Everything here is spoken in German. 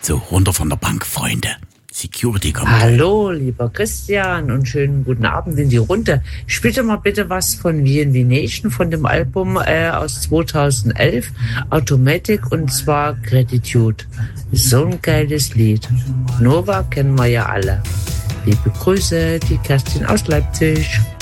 So, runter von der Bank, Freunde. Security kommt. Hallo, lieber Christian, und schönen guten Abend in die Runde. Spielt doch mal bitte was von V&V Nation von dem Album aus 2011, Automatic, und zwar Gratitude. So ein geiles Lied. Nova kennen wir ja alle. Liebe Grüße, die Kerstin aus Leipzig.